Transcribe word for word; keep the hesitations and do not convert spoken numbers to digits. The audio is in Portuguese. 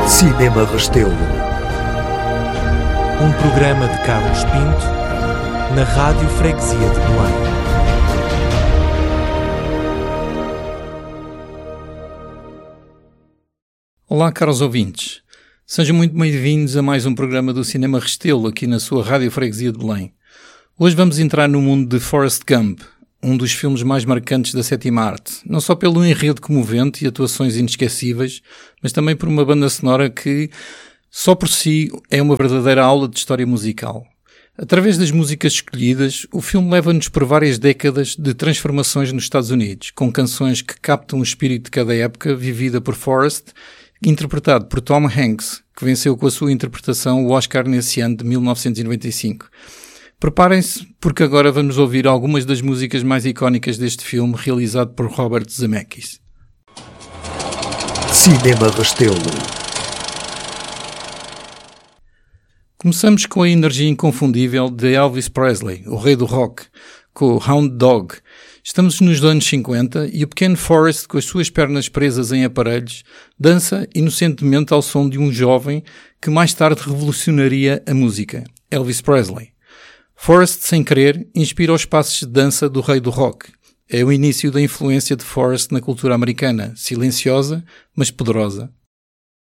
Cinema Restelo. Um programa de Carlos Pinto na Rádio Freguesia de Belém. Olá, caros ouvintes. Sejam muito bem-vindos a mais um programa do Cinema Restelo aqui na sua Rádio Freguesia de Belém. Hoje vamos entrar no mundo de Forrest Gump, um dos filmes mais marcantes da sétima arte, não só pelo enredo comovente e atuações inesquecíveis, mas também por uma banda sonora que, só por si, é uma verdadeira aula de história musical. Através das músicas escolhidas, o filme leva-nos por várias décadas de transformações nos Estados Unidos, com canções que captam o espírito de cada época vivida por Forrest, interpretado por Tom Hanks, que venceu com a sua interpretação o Oscar nesse ano de mil novecentos e noventa e cinco. Preparem-se, porque agora vamos ouvir algumas das músicas mais icónicas deste filme, realizado por Robert Zemeckis. Cinema Restelo. Começamos com a energia inconfundível de Elvis Presley, o rei do rock, com o Hound Dog. Estamos nos anos cinquenta e o pequeno Forrest, com as suas pernas presas em aparelhos, dança inocentemente ao som de um jovem que mais tarde revolucionaria a música, Elvis Presley. Forrest, sem querer, inspira os passos de dança do rei do rock. É o início da influência de Forrest na cultura americana, silenciosa, mas poderosa.